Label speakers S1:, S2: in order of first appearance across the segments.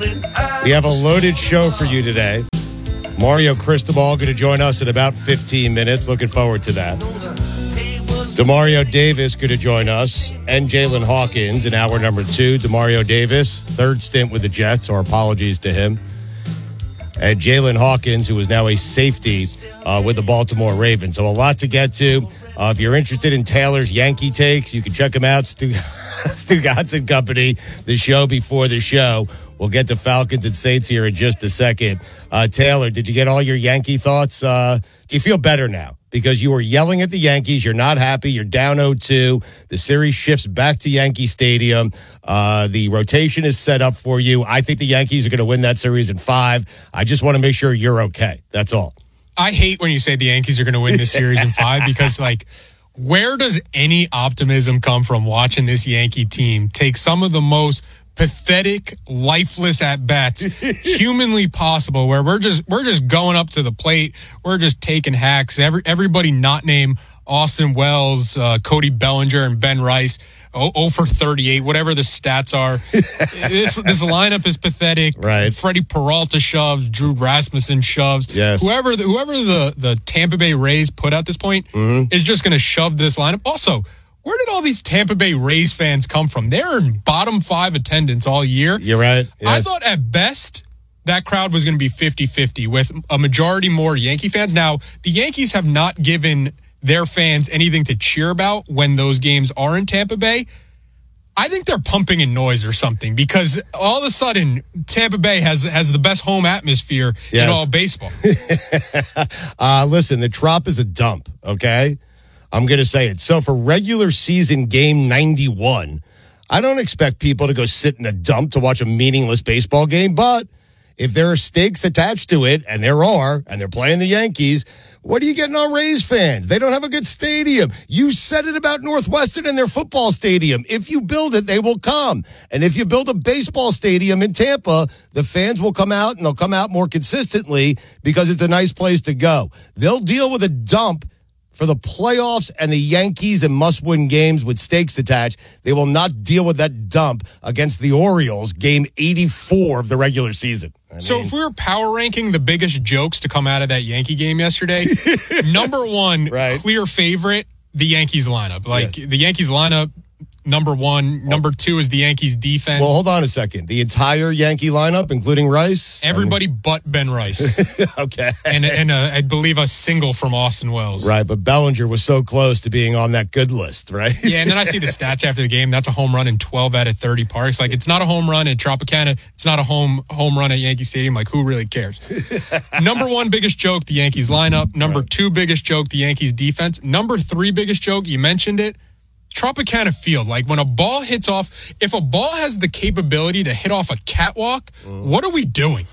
S1: We have a loaded show for you today. Mario Cristobal going to join us in about 15 minutes. Looking forward to that. Demario Davis going to join us, and Jalen Hawkins in hour number 2. Demario Davis, third stint with the Jets. Our apologies to him. And Jalen Hawkins, who is now a safety with the Baltimore Ravens. So a lot to get to. If you're interested in Taylor's Yankee takes, you can check him out, Stu Gatson Company, the show before the show. We'll get to Falcons and Saints here in just a second. Taylor, did you get all your Yankee thoughts? Do you feel better now? Because you were yelling at the Yankees. You're not happy. You're down 0-2. The series shifts back to Yankee Stadium. The rotation is set up for you. I think the Yankees are going to win that series in 5. I just want to make sure you're okay. That's all.
S2: I hate when you say the Yankees are going to win this series in 5 because, where does any optimism come from watching this Yankee team take some of the most pathetic, lifeless at-bats humanly possible, where we're just going up to the plate, we're just taking hacks. Everybody not named Austin Wells, Cody Bellinger, and Ben Rice. 0 for 38, whatever the stats are. This lineup is pathetic.
S1: Right.
S2: Freddie Peralta shoves, Drew Rasmussen shoves.
S1: Yes.
S2: Whoever the Tampa Bay Rays put out this point is just going to shove this lineup. Also, where did all these Tampa Bay Rays fans come from? They're in bottom 5 attendance all year.
S1: You're right. Yes.
S2: I thought at best that crowd was going to be 50-50 with a majority more Yankee fans. Now, the Yankees have not given their fans anything to cheer about when those games are in Tampa Bay. I think they're pumping in noise or something because all of a sudden Tampa Bay has the best home atmosphere in all baseball.
S1: Listen, the Trop is a dump, okay? I'm going to say it. So for regular season game 91, I don't expect people to go sit in a dump to watch a meaningless baseball game, but if there are stakes attached to it, and there are, and they're playing the Yankees, what are you getting on Rays fans? They don't have a good stadium. You said it about Northwestern and their football stadium. If you build it, they will come. And if you build a baseball stadium in Tampa, the fans will come out, and they'll come out more consistently because it's a nice place to go. They'll deal with a dump for the playoffs and the Yankees and must-win games with stakes attached. They will not deal with that dump against the Orioles, game 84 of the regular season.
S2: So if we were power ranking the biggest jokes to come out of that Yankee game yesterday, number 1, clear favorite, the Yankees lineup. The Yankees lineup, number 1. Number 2 is the Yankees defense.
S1: Well, hold on a second. The entire Yankee lineup, including Rice?
S2: Everybody but Ben Rice.
S1: Okay.
S2: And I believe a single from Austin Wells.
S1: Right, but Bellinger was so close to being on that good list, right?
S2: Yeah, and then I see the stats after the game. That's a home run in 12 out of 30 parks. It's not a home run at Tropicana. It's not a home run at Yankee Stadium. Who really cares? Number 1 biggest joke, the Yankees lineup. Number 2 biggest joke, the Yankees defense. Number 3 biggest joke, you mentioned it, Tropicana Field. When a ball hits off, if a ball has the capability to hit off a catwalk, what are we doing?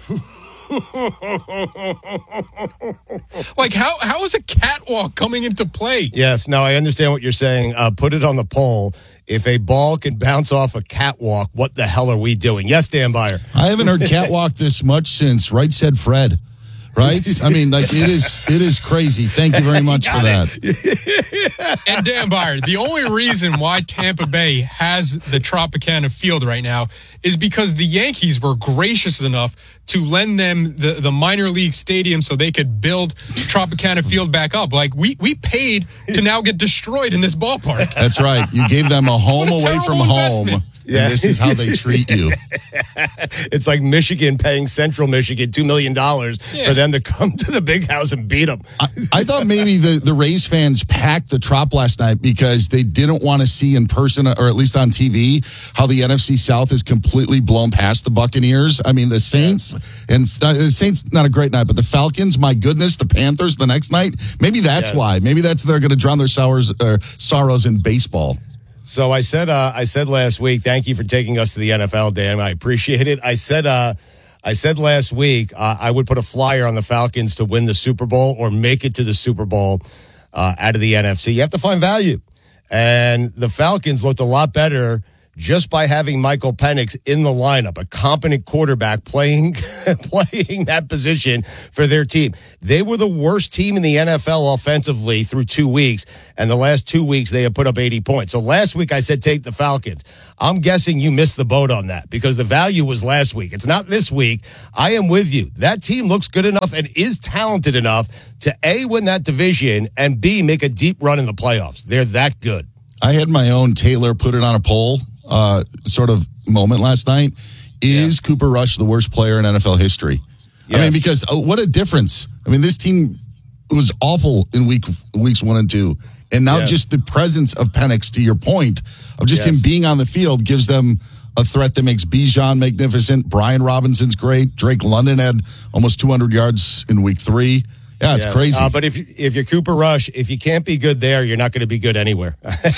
S2: How is a catwalk coming into play?
S1: Yes, no, I understand what you're saying. Put it on the poll. If a ball can bounce off a catwalk, what the hell are we doing? Yes, Dan Byer.
S3: I haven't heard catwalk this much since Right Said Fred. Right? It is crazy. Thank you very much for that.
S2: And Dan Byer, the only reason why Tampa Bay has the Tropicana Field right now is because the Yankees were gracious enough to lend them the minor league stadium so they could build Tropicana Field back up. We paid to now get destroyed in this ballpark.
S3: That's right. You gave them a home away from home. Yeah. And this is how they treat you.
S1: It's like Michigan paying Central Michigan $2 million for them to come to the big house and beat them.
S3: I thought maybe the Rays fans packed the Trop last night because they didn't want to see in person, or at least on TV, how the NFC South is completely blown past the Buccaneers. The Saints, and the Saints, not a great night, but the Falcons, my goodness, the Panthers the next night. Maybe that's why. Maybe they're going to drown their sorrows in baseball.
S1: So I said last week, thank you for taking us to the NFL, Dan. I appreciate it. I said last week I would put a flyer on the Falcons to win the Super Bowl or make it to the Super Bowl out of the NFC. You have to find value. And the Falcons looked a lot better just by having Michael Penix in the lineup, a competent quarterback playing that position for their team. They were the worst team in the NFL offensively through 2 weeks, and the last 2 weeks they have put up 80 points. So last week I said take the Falcons. I'm guessing you missed the boat on that because the value was last week. It's not this week. I am with you. That team looks good enough and is talented enough to A, win that division, and B, make a deep run in the playoffs. They're that good.
S3: I had my own Taylor put it on a poll sort of moment last night. Is Cooper Rush the worst player in NFL history? Yes. I mean, because what a difference. I mean, this team was awful in weeks 1 and 2. And now just the presence of Penix, to your point, of just him being on the field gives them a threat that makes Bijan magnificent. Brian Robinson's great. Drake London had almost 200 yards in week 3. Yeah, it's crazy.
S1: But if you're Cooper Rush, if you can't be good there, you're not going to be good anywhere.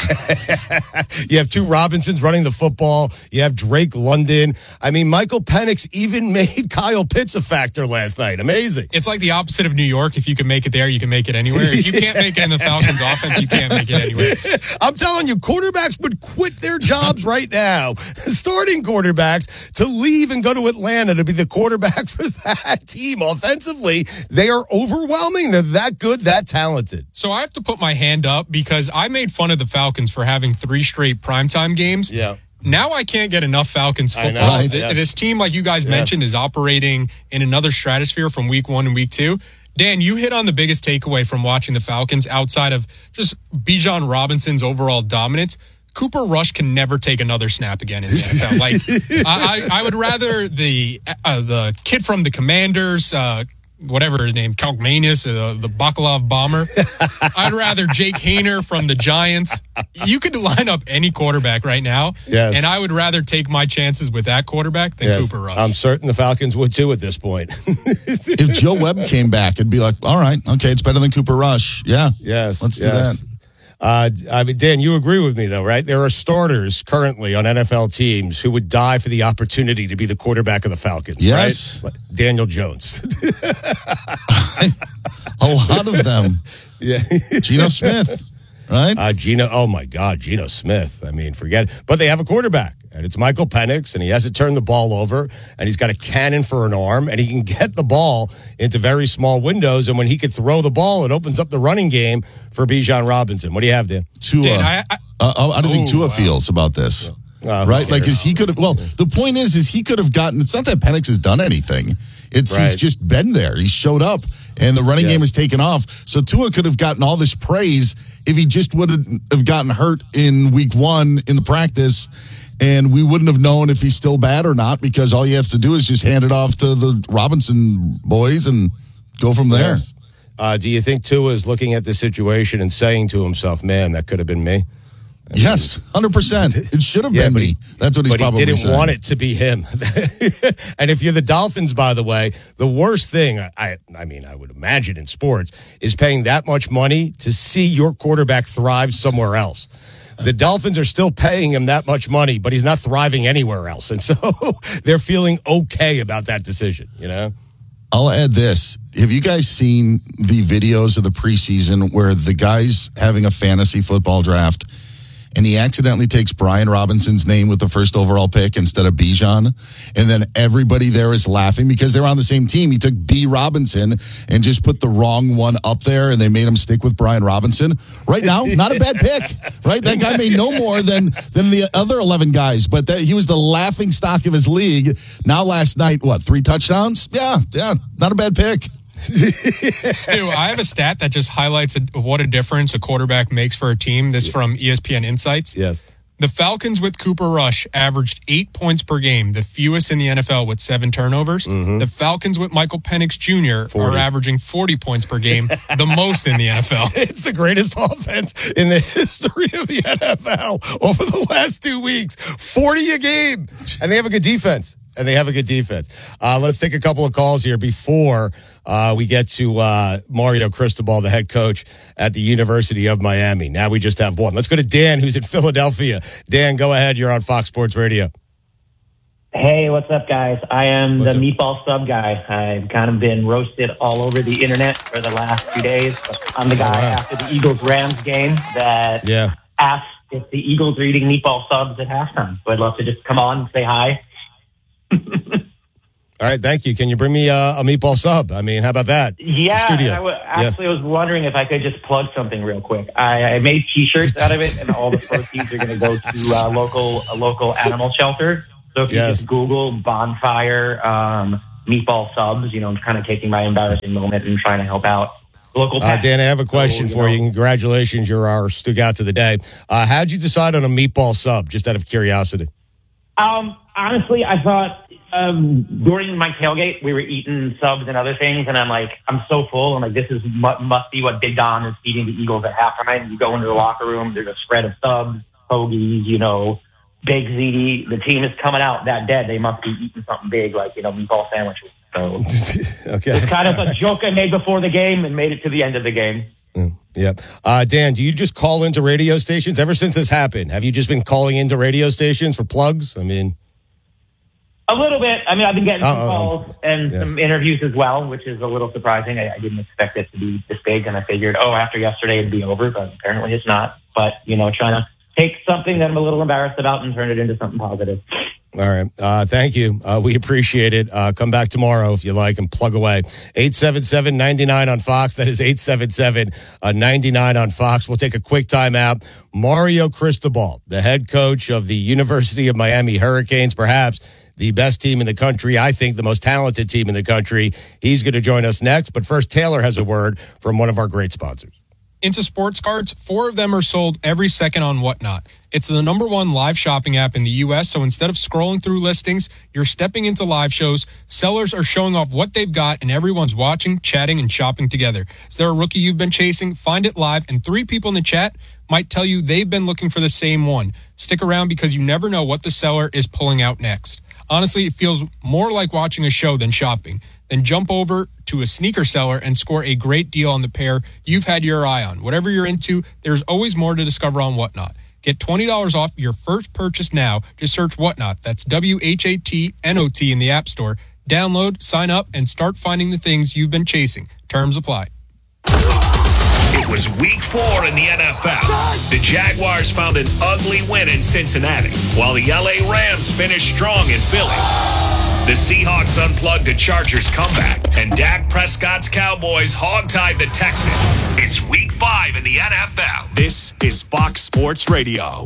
S1: You have 2 Robinsons running the football. You have Drake London. I mean, Michael Penix even made Kyle Pitts a factor last night. Amazing.
S2: It's like the opposite of New York. If you can make it there, you can make it anywhere. If you can't make it in the Falcons offense, you can't make it anywhere.
S1: I'm telling you, quarterbacks would quit their jobs right now, starting quarterbacks, to leave and go to Atlanta to be the quarterback for that team. Offensively, they are overwhelming. They're that good, that talented.
S2: So I have to put my hand up because I made fun of the Falcons for having 3 straight primetime games.
S1: Yeah.
S2: Now I can't get enough Falcons football. This team, like you guys mentioned, is operating in another stratosphere from week 1 and week 2. Dan, you hit on the biggest takeaway from watching the Falcons outside of just Bijan Robinson's overall dominance. Cooper Rush can never take another snap again in the NFL. Like, I would rather the kid from the Commanders, whatever his name, Kalkmanis, the Bakalov bomber. I'd rather Jake Hayner from the Giants. You could line up any quarterback right now, and I would rather take my chances with that quarterback than Cooper Rush.
S1: I'm certain the Falcons would too at this point.
S3: If Joe Webb came back, it'd be like, all right, okay, it's better than Cooper Rush. Yeah.
S1: Yes.
S3: Let's do that.
S1: I mean, Dan, you agree with me, though, right? There are starters currently on NFL teams who would die for the opportunity to be the quarterback of the Falcons.
S3: Yes.
S1: Right? Daniel Jones.
S3: A lot of them.
S1: Yeah.
S3: Geno Smith, right?
S1: Oh, my God, Geno Smith. I mean, forget it. But they have a quarterback, and it's Michael Penix, and he has to turn the ball over, and he's got a cannon for an arm, and he can get the ball into very small windows, and when he could throw the ball, it opens up the running game for Bijan Robinson. What do you have, Dan?
S3: Tua.
S2: Dan,
S3: I don't think Tua feels about this. Right? Like, because he could have, the point is he could have gotten, it's not that Penix has done anything. He's just been there. He showed up, and the running game has taken off. So Tua could have gotten all this praise if he just wouldn't have gotten hurt in week 1 in the practice, and we wouldn't have known if he's still bad or not, because all you have to do is just hand it off to the Robinson boys and go from there.
S1: Yes. Do you think Tua is looking at the situation and saying to himself, man, that could have been me?
S3: Yes, 100%. It should have been me. That's what he's probably saying.
S1: But he didn't want it to be him. And if you're the Dolphins, by the way, the worst thing, I mean, I would imagine in sports, is paying that much money to see your quarterback thrive somewhere else. The Dolphins are still paying him that much money, but he's not thriving anywhere else. And so they're feeling okay about that decision, you know?
S3: I'll add this. Have you guys seen the videos of the preseason where the guy's having a fantasy football draft and he accidentally takes Brian Robinson's name with the first overall pick instead of Bijan, and then everybody there is laughing because they're on the same team? He took B. Robinson and just put the wrong one up there, and they made him stick with Brian Robinson. Right now, not a bad pick, right? That guy made no more than the other 11 guys, but he was the laughing stock of his league. Now last night, 3 touchdowns? Yeah, not a bad pick.
S2: Stu, I have a stat that just highlights what a difference a quarterback makes for a team. This from ESPN Insights.
S1: Yes.
S2: The Falcons with Cooper Rush averaged 8 points per game, the fewest in the NFL with 7 turnovers. Mm-hmm. The Falcons with Michael Penix Jr. are averaging 40 points per game, the most in the NFL.
S1: It's the greatest offense in the history of the NFL over the last 2 weeks. 40 a game. And they have a good defense. Let's take a couple of calls here before we get to Mario Cristobal, the head coach at the University of Miami. Now we just have one. Let's go to Dan, who's in Philadelphia. Dan, go ahead. You're on Fox Sports Radio.
S4: Hey, what's up, guys? I am the meatball sub guy. I've kind of been roasted all over the internet for the last 2 days. I'm the guy after the Eagles-Rams game that asked if the Eagles are eating meatball subs at halftime. So I'd love to just come on and say hi.
S1: All right, thank you. Can you bring me a meatball sub? I mean, how about that?
S4: Yeah,
S1: Studio.
S4: I was wondering if I could just plug something real quick. I made T-shirts out of it, and all the proceeds are going to go to a local animal shelter. So if you just Google Bonfire meatball subs, I'm kind of taking my embarrassing moment and trying to help out local pets.
S1: Dan, I have a question for you. Congratulations, you're our Stugout of the day. How'd you decide on a meatball sub, just out of curiosity?
S4: Honestly, I thought during my tailgate, we were eating subs and other things, and I'm so full. I'm like, this must be what Big Don is feeding the Eagles at halftime. You go into the locker room, there's a spread of subs, hoagies, big ziti. The team is coming out that dead. They must be eating something big, like, meatball sandwiches. So
S1: okay.
S4: It's kind of a joke I made before the game and made it to the end of the game.
S1: Yeah. Dan, do you just call into radio stations? Ever since this happened, have you just been calling into radio stations for plugs? I mean...
S4: A little bit. I mean, I've been getting some calls and some interviews as well, which is a little surprising. I didn't expect it to be this big, and I figured, after yesterday it'd be over, but apparently it's not. But, trying to take something that I'm a little embarrassed about and turn it into something positive.
S1: All right. Thank you. We appreciate it. Come back tomorrow if you like and plug away. 877-99 on Fox. That is 877-99 on Fox. We'll take a quick time out. Mario Cristobal, the head coach of the University of Miami Hurricanes, perhaps the best team in the country. I think the most talented team in the country. He's going to join us next. But first, Taylor has a word from one of our great sponsors.
S2: Into sports cards, 4 of them are sold every second on Whatnot. It's the #1 live shopping app in the U.S., so instead of scrolling through listings, you're stepping into live shows. Sellers are showing off what they've got, and everyone's watching, chatting, and shopping together. Is there a rookie you've been chasing? Find it live, and 3 people in the chat might tell you they've been looking for the same one. Stick around because you never know what the seller is pulling out next. Honestly, it feels more like watching a show than shopping. Then jump over to a sneaker seller and score a great deal on the pair you've had your eye on. Whatever you're into, there's always more to discover on Whatnot. Get $20 off your first purchase now. Just search Whatnot. That's WHATNOT in the App Store. Download, sign up, and start finding the things you've been chasing. Terms apply.
S5: It was week 4 in the NFL. The Jaguars found an ugly win in Cincinnati, while the LA Rams finished strong in Philly. The Seahawks unplugged a Chargers comeback, and Dak Prescott's Cowboys hogtied the Texans. It's week 5 in the NFL. This is Fox Sports Radio.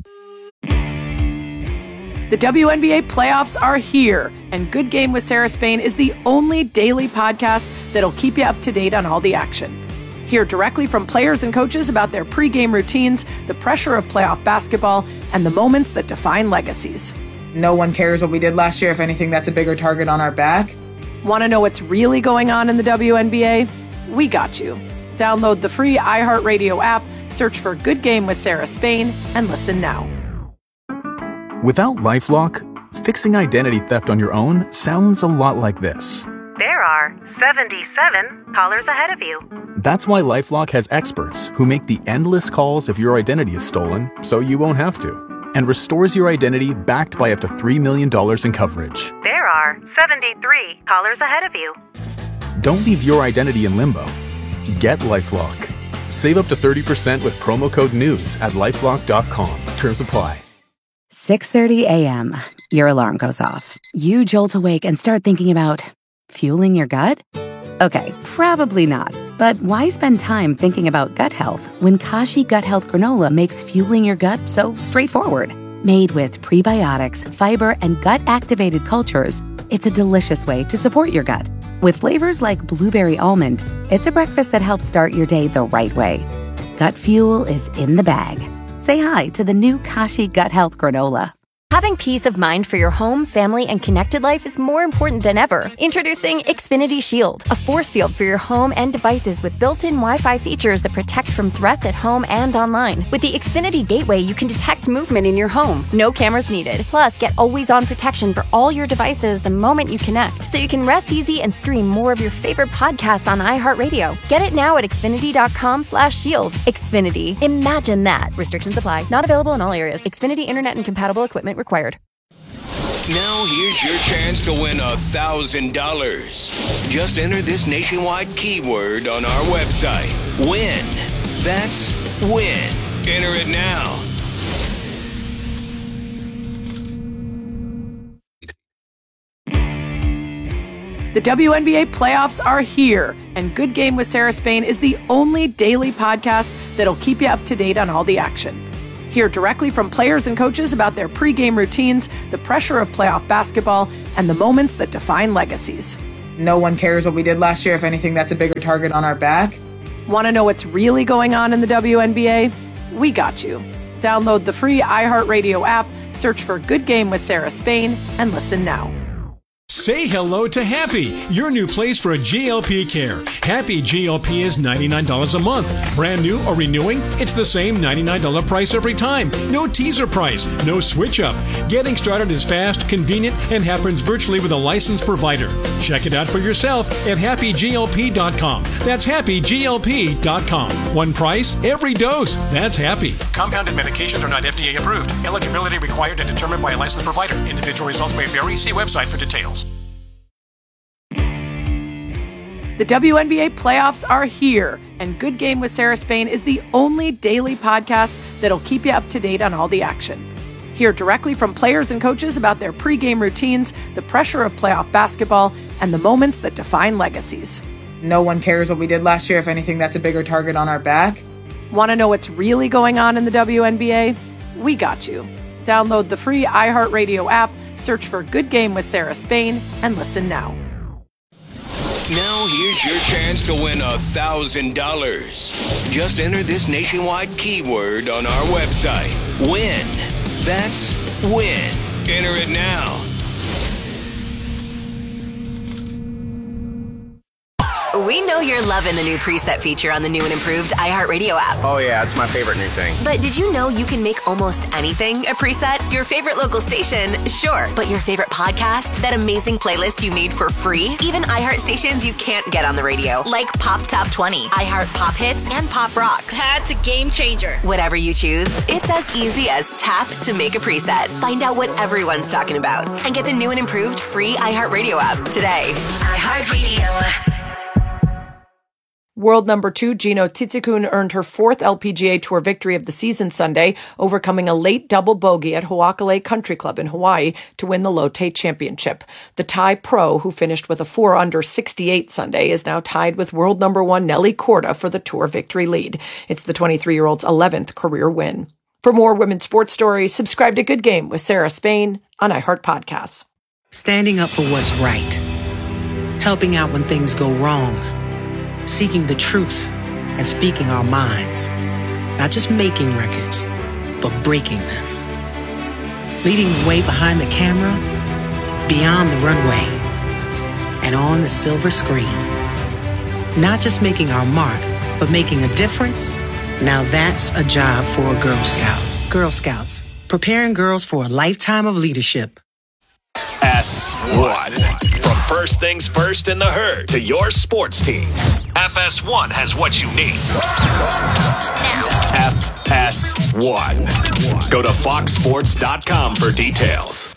S6: The WNBA playoffs are here, and Good Game with Sarah Spain is the only daily podcast that'll keep you up to date on all the action. Hear directly from players and coaches about their pregame routines, the pressure of playoff basketball, and the moments that define legacies.
S7: No one cares what we did last year. If anything, that's a bigger target on our back.
S6: Want to know what's really going on in the WNBA? We got you. Download the free iHeartRadio app, search for Good Game with Sarah Spain, and listen now.
S8: Without LifeLock, fixing identity theft on your own sounds a lot like this.
S9: There are 77 callers ahead of you.
S8: That's why LifeLock has experts who make the endless calls if your identity is stolen, so you won't have to, and restores your identity backed by up to $3 million in coverage.
S9: There are 73 callers ahead of you.
S8: Don't leave your identity in limbo. Get LifeLock. Save up to 30% with promo code NEWS at LifeLock.com. Terms apply.
S10: 6:30 a.m. Your alarm goes off. You jolt awake and start thinking about fueling your gut? Okay, probably not. But why spend time thinking about gut health when Kashi Gut Health Granola makes fueling your gut so straightforward? Made with prebiotics, fiber, and gut-activated cultures, it's a delicious way to support your gut. With flavors like blueberry almond, it's a breakfast that helps start your day the right way. Gut fuel is in the bag. Say hi to the new Kashi Gut Health Granola.
S11: Having peace of mind for your home, family, and connected life is more important than ever. Introducing Xfinity Shield, a force field for your home and devices with built-in Wi-Fi features that protect from threats at home and online. With the Xfinity Gateway, you can detect movement in your home. No cameras needed. Plus, get always-on protection for all your devices the moment you connect, so you can rest easy and stream more of your favorite podcasts on iHeartRadio. Get it now at Xfinity.com/shield. Xfinity. Imagine that. Restrictions apply. Not available in all areas. Xfinity Internet and compatible equipment required.
S5: Now here's your chance to win $1,000. Just enter this nationwide keyword on our website. Win. That's win. Enter it now.
S6: The WNBA playoffs are here, and Good Game with Sarah Spain is the only daily podcast that'll keep you up to date on all the action. Hear directly from players and coaches about their pregame routines, the pressure of playoff basketball, and the moments that define legacies.
S7: No one cares what we did last year. If anything, that's a bigger target on our back.
S6: Want to know what's really going on in the WNBA? We got you. Download the free iHeartRadio app, search for Good Game with Sarah Spain, and listen now.
S12: Say hello to Happy, your new place for a GLP care. Happy GLP is $99 a month. Brand new or renewing, it's the same $99 price every time. No teaser price, no switch up. Getting started is fast, convenient, and happens virtually with a licensed provider. Check it out for yourself at happyglp.com. That's happyglp.com. One price, every dose. That's Happy. Compounded medications are not FDA approved. Eligibility required and determined by a licensed provider. Individual results may vary. See website for details.
S6: The WNBA playoffs are here, and Good Game with Sarah Spain is the only daily podcast that'll keep you up to date on all the action. Hear directly from players and coaches about their pregame routines, the pressure of playoff basketball, and the moments that define legacies.
S7: No one cares what we did last year. If anything, that's a bigger target on our back.
S6: Want to know what's really going on in the WNBA? We got you. Download the free iHeartRadio app, search for Good Game with Sarah Spain, and listen now.
S13: Now here's your chance to win $1,000. Just enter this nationwide keyword on our website. Win. That's win. Enter it now.
S14: We know you're loving the new preset feature on the new and improved iHeartRadio app.
S15: Oh yeah, it's my favorite new thing.
S14: But did you know you can make almost anything a preset? Your favorite local station, sure. But your favorite podcast? That amazing playlist you made for free? Even iHeart stations you can't get on the radio, like Pop Top 20, iHeart Pop Hits, and Pop Rocks.
S16: That's a game changer.
S14: Whatever you choose, it's as easy as tap to make a preset. Find out what everyone's talking about and get the new and improved free iHeartRadio app today.
S16: iHeartRadio.
S6: World number 2, Gino Tsitsikun, earned her 4th LPGA Tour victory of the season Sunday, overcoming a late double bogey at Ho'okale Country Club in Hawaii to win the Lotte Championship. The Thai pro, who finished with a 4-under 68 Sunday, is now tied with world number 1 Nelly Korda for the Tour victory lead. It's the 23-year-old's 11th career win. For more women's sports stories, subscribe to Good Game with Sarah Spain on iHeart Podcasts.
S17: Standing up for what's right. Helping out when things go wrong. Seeking the truth and speaking our minds. Not just making records, but breaking them. Leading the way behind the camera, beyond the runway, and on the silver screen. Not just making our mark, but making a difference. Now that's a job for a Girl Scout. Girl Scouts, preparing girls for a lifetime of leadership.
S5: FS1. From first things first in the herd to your sports teams, FS1 has what you need. FS1. Go to foxsports.com for details.